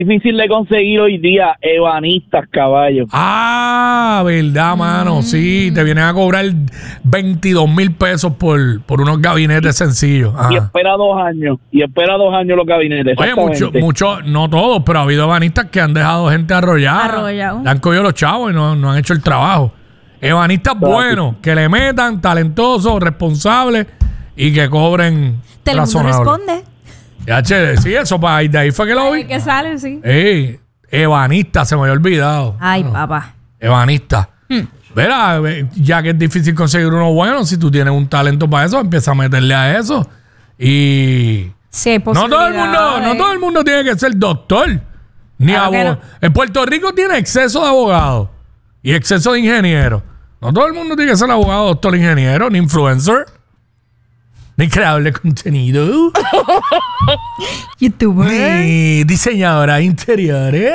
difícil de conseguir hoy día ebanistas, caballo. Ah, verdad, mano. Sí, te vienen a cobrar 22,000 pesos por unos gabinetes sencillos. Ajá. Y espera 2 años. Y espera 2 años los gabinetes. Oye, muchos, no todos, pero ha habido ebanistas que han dejado gente arrollada. Le han cogido los chavos y no han hecho el trabajo. Ebanistas buenos, que le metan, talentosos, responsables y que cobren razonable. Responde. Sí, eso de ahí fue que lo vi. Que sale, sí. Ebanista, se me había olvidado. Ay, papá. Ebanista. Verá, ya que es difícil conseguir uno bueno, si tú tienes un talento para eso, empieza a meterle a eso. Y sí, no todo el mundo tiene que ser doctor, ni abogado. En Puerto Rico tiene exceso de abogados y exceso de ingenieros. No todo el mundo tiene que ser abogado, doctor, ingeniero, ni influencer. Ni creador de contenido. YouTuber. Ni diseñadora de interiores.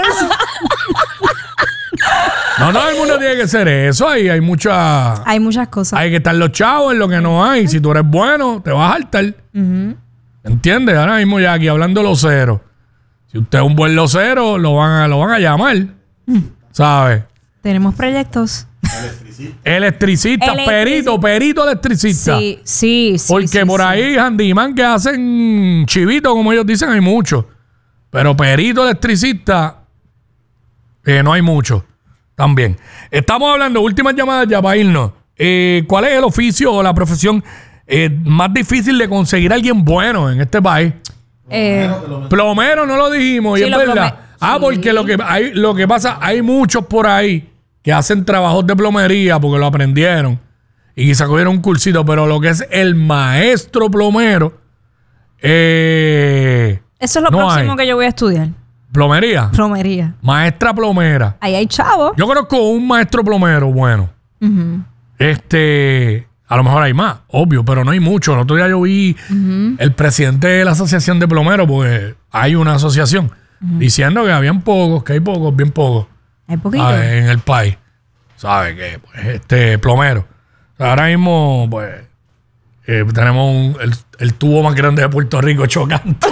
No todo el mundo tiene que ser eso. Hay muchas cosas. Hay que estar los chavos en lo que no hay. Si tú eres bueno, te vas a saltar. ¿Entiendes? Ahora mismo ya aquí hablando de loceros. Si usted es un buen locero, lo van a llamar. ¿Sabes? Tenemos proyectos. Electricista, perito electricista. Sí. Porque por ahí, handyman que hacen chivito, como ellos dicen, hay muchos. Pero perito electricista, no hay mucho. También. Estamos hablando, últimas llamadas ya para irnos. ¿Cuál es el oficio o la profesión más difícil de conseguir a alguien bueno en este país? Plomero no lo dijimos, y es verdad. Porque lo que pasa, hay muchos por ahí que hacen trabajos de plomería porque lo aprendieron y quizá cogieron un cursito, pero lo que es el maestro plomero, eso es lo próximo que yo voy a estudiar. ¿Plomería? Plomería. Maestra plomera. Ahí hay chavos. Yo conozco un maestro plomero bueno. A lo mejor hay más, obvio, pero no hay mucho. El otro día yo vi el presidente de la asociación de plomeros, porque hay una asociación, diciendo que habían pocos, que hay pocos, bien pocos. Hay poquito. En el país. ¿Sabes qué? Pues, plomero. Ahora mismo, pues, tenemos el tubo más grande de Puerto Rico chocando.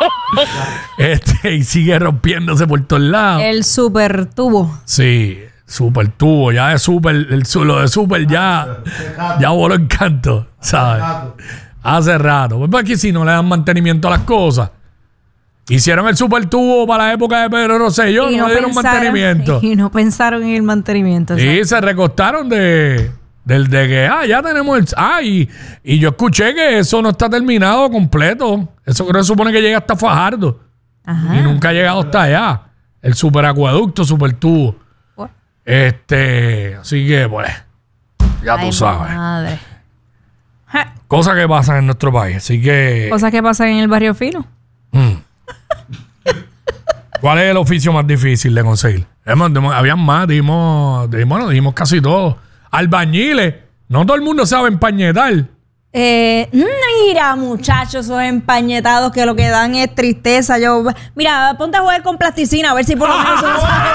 Y sigue rompiéndose por todos lados. El super tubo. Sí, super tubo. Ya de super, lo de super ya voló el canto, ¿sabes? Hace rato. Pues aquí si no le dan mantenimiento a las cosas. Hicieron el super tubo para la época de Pedro Rosselló, no le dieron mantenimiento. Y no pensaron en el mantenimiento. Sí, se recostaron de que, ya tenemos y yo escuché que eso no está terminado completo. Eso creo que supone que llega hasta Fajardo. Ajá. Y nunca ha llegado hasta allá. El super acueducto, super tubo. Así que, pues, ya tú sabes. Madre. Cosas que pasan en nuestro país, así que... Cosas que pasan en el barrio fino. ¿Cuál es el oficio más difícil de conseguir? Habían más, dijimos casi todo. Albañiles. No todo el mundo sabe empañetar. Mira, muchachos, esos empañetados que lo que dan es tristeza. Mira, ponte a jugar con plasticina a ver si por lo menos...